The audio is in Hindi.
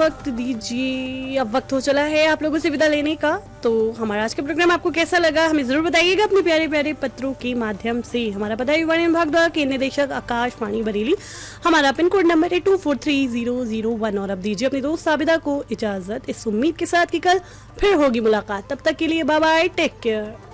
वक्त दीजिए। अब वक्त हो चला है आप लोगों से विदा लेने का। तो हमारा आज का प्रोग्राम आपको कैसा लगा हमें जरूर बताइएगा अपने प्यारे प्यारे पत्रों के माध्यम से। हमारा पता है वाणिज्य विभाग द्वारा केंद्र निदेशक आकाशवाणी बरेली। हमारा पिन कोड नंबर है 243001। और अब दीजिए अपनी दोस्त साबिदा को इजाजत, इस उम्मीद के साथ कि कल फिर होगी मुलाकात। तब तक के लिए बाय बाय, टेक केयर।